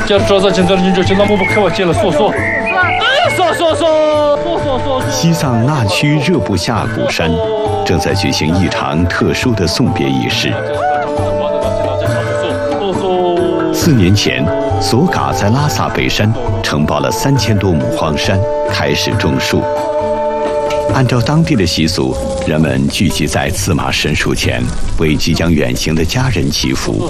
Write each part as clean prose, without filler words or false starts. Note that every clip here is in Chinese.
西藏那曲热布夏古山正在举行一场特殊的送别仪式。4年前，索嘎在拉萨北山承包了3000多亩荒山，开始种树。按照当地的习俗，人们聚集在司马神树前，为即将远行的家人祈福。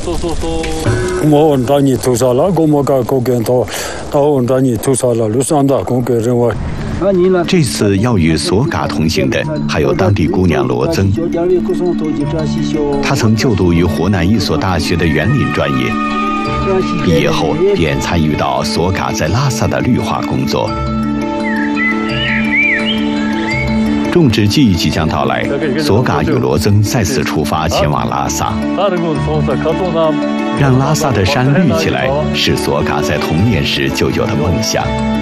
这次要与索嘎同行的还有当地姑娘罗增，她曾就读于湖南一所大学的园林专业，毕业后便参与到索嘎在拉萨的绿化工作。种植季即将到来，索嘎与罗增再次出发前往拉萨。让拉萨的山绿起来，是索嘎在童年时就有的梦想。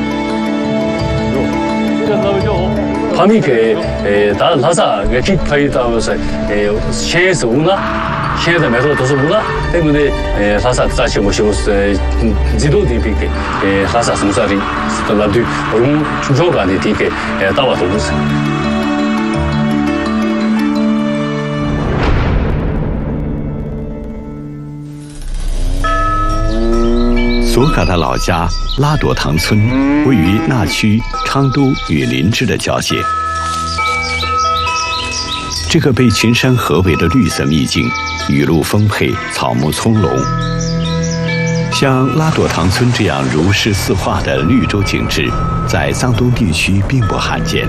밤이 다 라사 기 파이다고 해서 시에서 우나 시에서 매도 도서 우나 때문에 라사 다시 모셔서 지도 디비게 라사 성사리 스텔라도 얼음 주조가니 디게 따와도 무슨 索嘎的老家拉朵塘村位于那曲、昌都与林芝的交界。这个被群山合围的绿色秘境，雨露丰沛，草木葱茏。像拉朵塘村这样如诗似画的绿洲景致，在藏东地区并不罕见。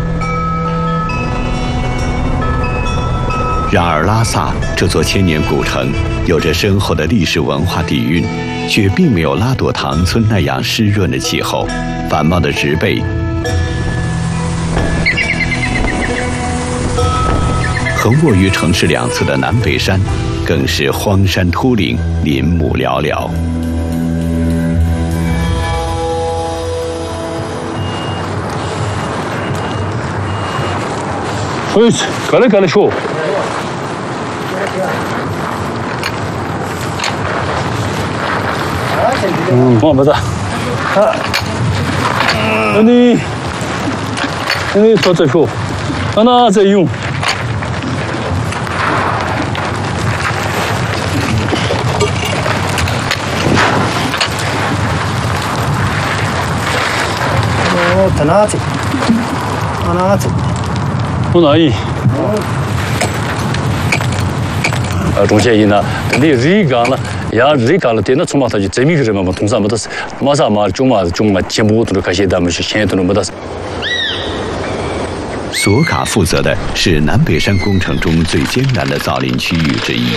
然而，拉萨这座千年古城有着深厚的历史文化底蕴，却并没有拉朵塘村那样湿润的气候、繁茂的植被。横卧于城市两侧的南北山，更是荒山秃岭，林木寥寥。 赶来说。맞아. 아니 더 잡고 하나 더 용. تناتي تناتي هنا 동시에이나 근데 리가나 야 리가나 때는 초마타지 재미그러면 동사 못했어 마사 말 정말 제목으로 가시다면서 신에도는 못했어 索嘎负责的是南北山工程中最艰难的造林区域之一。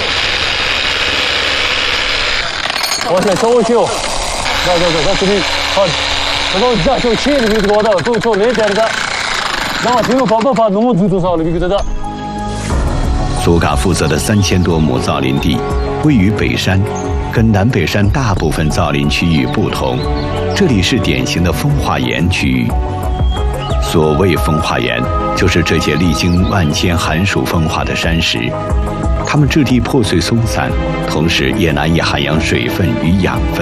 我先收去，那这里好，这家就切的比多的，都做那点的，那这个把农民多少了比个的。 索嘎负责的3000多亩造林地，位于北山，跟南北山大部分造林区域不同，这里是典型的风化岩区域。所谓风化岩，就是这些历经万千寒暑风化的山石，它们质地破碎松散，同时也难以涵养水分与养分。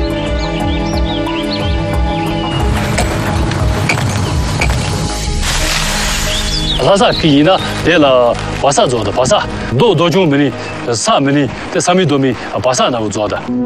拉萨第一呢，来了巴萨做的巴萨，多种米的3米的3米多米，巴萨那个做的。